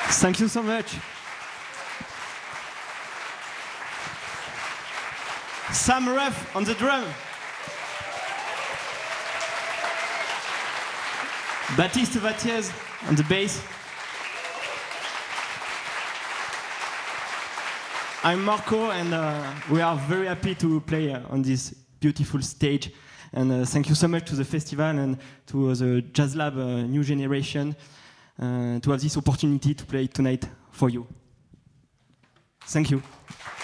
Thank you so much. Sam Ruff on the drum. Baptiste Vattiez on the bass. I'm Marco, and we are very happy to play on this beautiful stage. And thank you so much to the festival and to the Jazz Lab New Generation to have this opportunity to play tonight for you. Thank you.